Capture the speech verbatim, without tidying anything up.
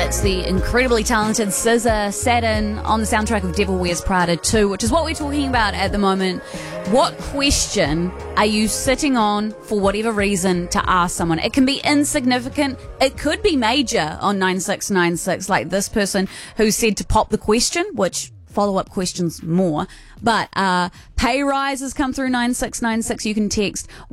That's the incredibly talented S Z A Saturn on the soundtrack of Devil Wears Prada two, which is what we're talking about at the moment. What question are you sitting on for whatever reason to ask someone? It can be insignificant. It could be major on nine six nine six, like this person who said to pop the question, which follow-up questions more. But uh, pay rises come through nine six nine six. You can text